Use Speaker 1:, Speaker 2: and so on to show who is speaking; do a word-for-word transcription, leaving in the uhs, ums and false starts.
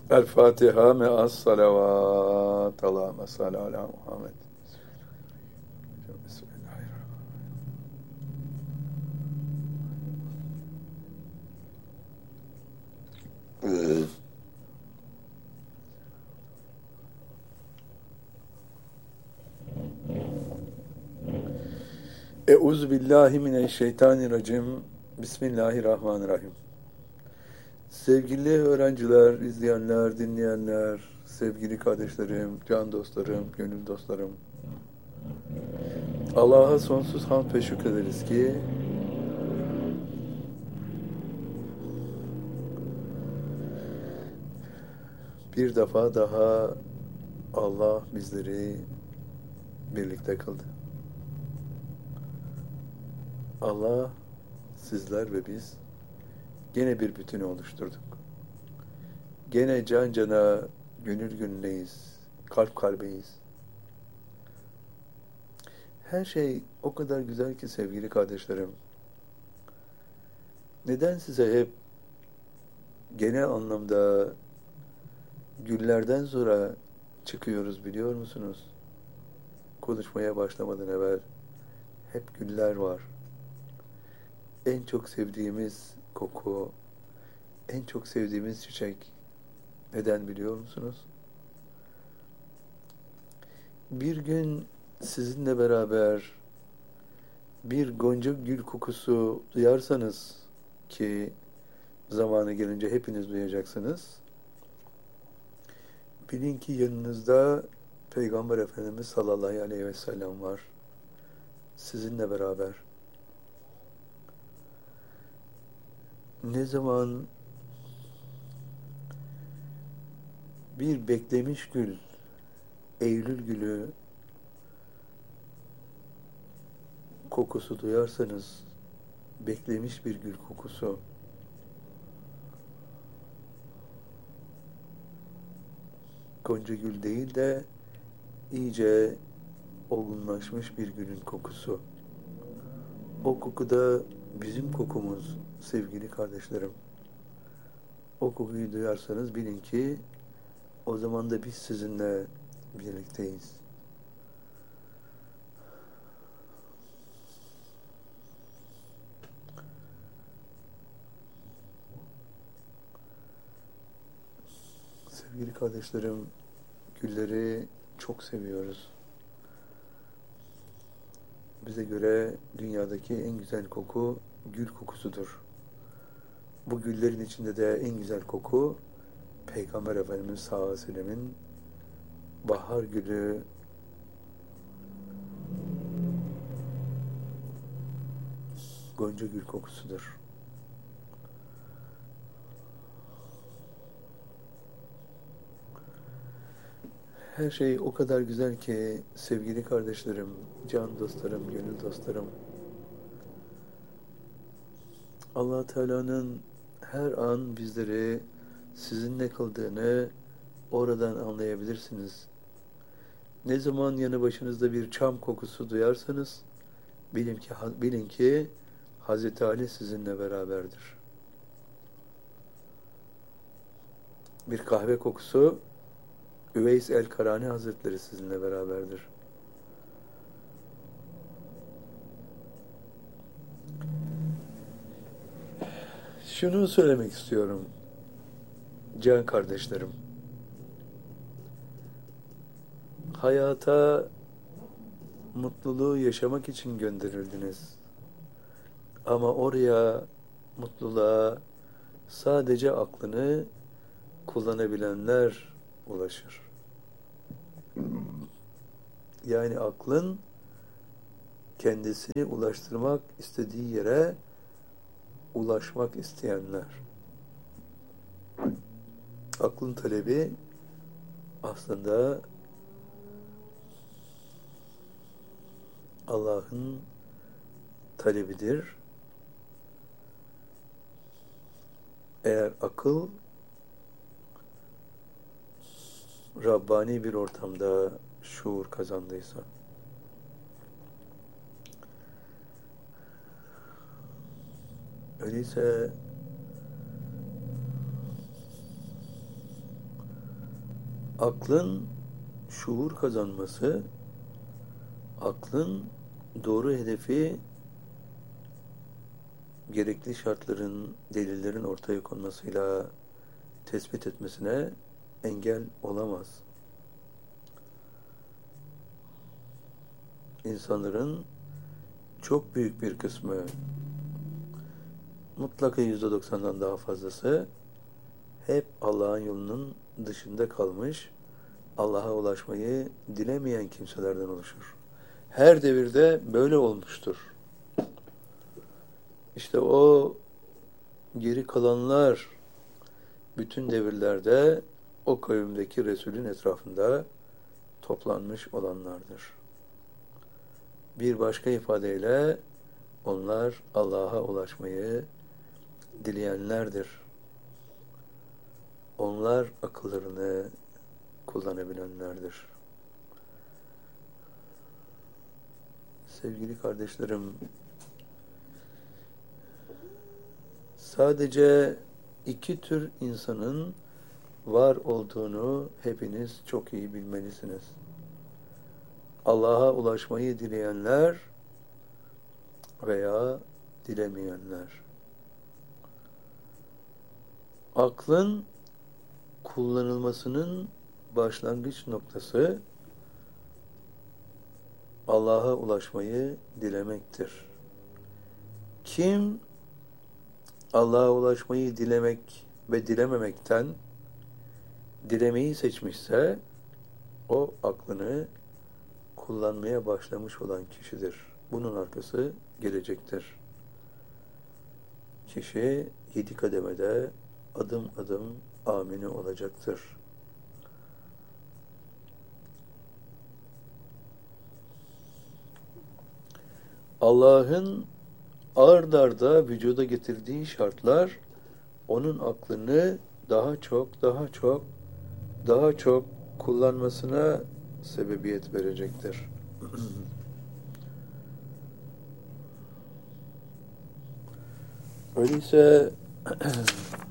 Speaker 1: El Fatiha me'as salavat. Allahümme salli ala Muhammed. Euzu billahi mineşşeytanirracim. Bismillahirrahmanirrahim. Sevgili öğrenciler, izleyenler, dinleyenler, sevgili kardeşlerim, can dostlarım, gönül dostlarım. Allah'a sonsuz hamd ve şükrederiz ki bir defa daha Allah bizleri birlikte kıldı. Allah, sizler ve biz gene bir bütünü oluşturduk. Gene can cana, gönül gönüleyiz, kalp kalbeyiz. Her şey o kadar güzel ki sevgili kardeşlerim. Neden size hep genel anlamda güllerden sonra çıkıyoruz biliyor musunuz? Konuşmaya başlamadan evvel hep güller var. En çok sevdiğimiz koku, en çok sevdiğimiz çiçek. Neden biliyor musunuz? Bir gün sizinle beraber bir gonca gül kokusu duyarsanız, ki zamanı gelince hepiniz duyacaksınız, bilin ki yanınızda Peygamber Efendimiz sallallahu aleyhi ve sellem var. Sizinle beraber. Ne zaman bir beklemiş gül, Eylül gülü kokusu duyarsanız, beklemiş bir gül kokusu, gonca gül değil de iyice olgunlaşmış bir gülün kokusu. O koku da bizim kokumuz sevgili kardeşlerim. O kokuyu duyarsanız bilin ki o zaman da biz sizinle birlikteyiz. Sevgili kardeşlerim, gülleri çok seviyoruz. Bize göre dünyadaki en güzel koku gül kokusudur. Bu güllerin içinde de en güzel koku Peygamber Efendimiz sallallahu aleyhi ve sellemin bahar gülü, gonca gül kokusudur. Her şey o kadar güzel ki sevgili kardeşlerim, can dostlarım, gönül dostlarım. Allah Teala'nın her an bizleri sizinle kıldığını oradan anlayabilirsiniz. Ne zaman yanı başınızda bir çam kokusu duyarsanız bilin ki, bilin ki Hazreti Ali sizinle beraberdir. Bir kahve kokusu Üveys el-Karani Hazretleri sizinle beraberdir. Şunu söylemek istiyorum can kardeşlerim. Hayata mutluluğu yaşamak için gönderildiniz. Ama oraya, mutluluğa sadece aklını kullanabilenler ulaşır. Yani aklın kendisini ulaştırmak istediği yere ulaşmak isteyenler. Aklın talebi aslında Allah'ın talebidir. Eğer akıl Rabbani bir ortamda şuur kazandıysa. Öyleyse Aklın şuur kazanması, aklın doğru hedefi gerekli şartların, delillerin ortaya konmasıyla tespit etmesine engel olamaz. İnsanların çok büyük bir kısmı, mutlaka yüzde doksandan daha fazlası hep Allah'ın yolunun dışında kalmış, Allah'a ulaşmayı dilemeyen kimselerden oluşur. Her devirde böyle olmuştur. İşte o geri kalanlar bütün devirlerde o kavimdeki Resul'ün etrafında toplanmış olanlardır. Bir başka ifadeyle onlar Allah'a ulaşmayı dileyenlerdir. Onlar akıllarını kullanabilenlerdir. Sevgili kardeşlerim, sadece iki tür insanın var olduğunu hepiniz çok iyi bilmelisiniz. Allah'a ulaşmayı dileyenler veya dilemeyenler. Aklın kullanılmasının başlangıç noktası Allah'a ulaşmayı dilemektir. Kim Allah'a ulaşmayı dilemek ve dilememekten dilemeyi seçmişse o aklını kullanmaya başlamış olan kişidir. Bunun arkası gelecektir. Kişi yedi kademede adım adım amini olacaktır. Allah'ın ard arda vücuda getirdiği şartlar onun aklını daha çok, daha çok, daha çok kullanmasına sebebiyet verecektir. Öyleyse